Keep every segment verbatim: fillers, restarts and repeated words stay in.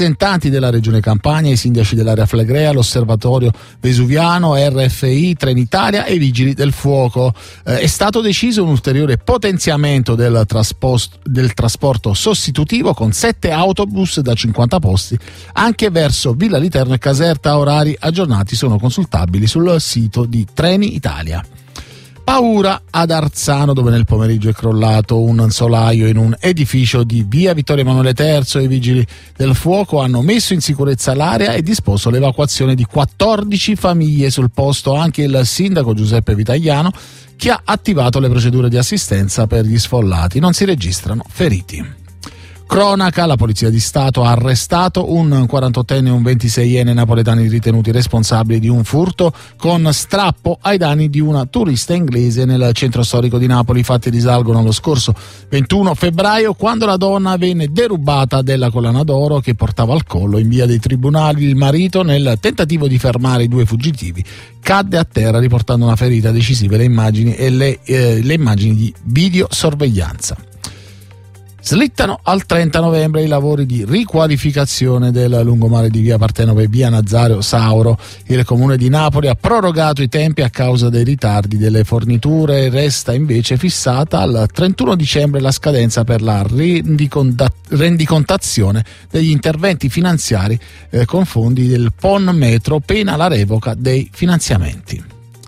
rappresentanti della Regione Campania, i sindaci dell'area Flegrea, l'Osservatorio Vesuviano, R F I, Trenitalia e i Vigili del Fuoco. Eh, è stato deciso un ulteriore potenziamento del, traspos- del trasporto sostitutivo con sette autobus da cinquanta posti anche verso Villa Literno e Caserta. Orari aggiornati sono consultabili sul sito di Treni Italia. Paura ad Arzano, dove nel pomeriggio è crollato un solaio in un edificio di via Vittorio Emanuele terzo. I vigili del fuoco hanno messo in sicurezza l'area e disposto l'evacuazione di quattordici famiglie sul posto. Anche il sindaco Giuseppe Vitagliano, che ha attivato le procedure di assistenza per gli sfollati. Non si registrano feriti. Cronaca: la Polizia di Stato ha arrestato un quarantottenne e un ventiseienne napoletani ritenuti responsabili di un furto con strappo ai danni di una turista inglese nel centro storico di Napoli. I fatti risalgono allo scorso ventuno febbraio, quando la donna venne derubata della collana d'oro che portava al collo in via dei Tribunali. Il marito, nel tentativo di fermare i due fuggitivi, cadde a terra riportando una ferita. Decisive le immagini e le, eh, le immagini di videosorveglianza. Slittano al trenta novembre i lavori di riqualificazione del lungomare di via Partenopea e via Nazario Sauro. Il comune di Napoli ha prorogato i tempi a causa dei ritardi delle forniture. Resta invece fissata al trentuno dicembre la scadenza per la rendiconta- rendicontazione degli interventi finanziari eh, con fondi del P O N Metro, pena la revoca dei finanziamenti.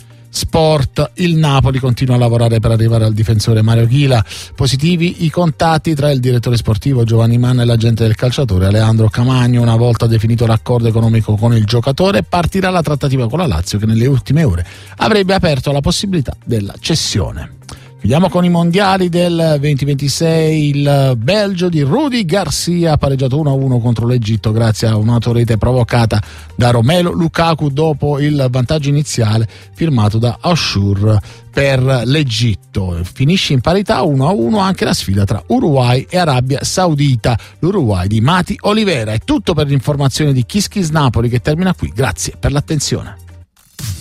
Sport: il Napoli continua a lavorare per arrivare al difensore Mario Chila. Positivi i contatti tra il direttore sportivo Giovanni Manna e l'agente del calciatore Aleandro Camagno. Una volta definito l'accordo economico con il giocatore, partirà la trattativa con la Lazio, che nelle ultime ore avrebbe aperto la possibilità della cessione. Chiudiamo con i mondiali del duemilaventisei. Il Belgio di Rudi Garcia ha pareggiato uno a uno contro l'Egitto grazie a un'autorete provocata da Romelu Lukaku dopo il vantaggio iniziale firmato da Ashur per l'Egitto. Finisce in parità uno a uno anche la sfida tra Uruguay e Arabia Saudita. L'Uruguay di Mati Olivera. È tutto per l'informazione di Kiss Kiss Napoli, che termina qui. Grazie per l'attenzione.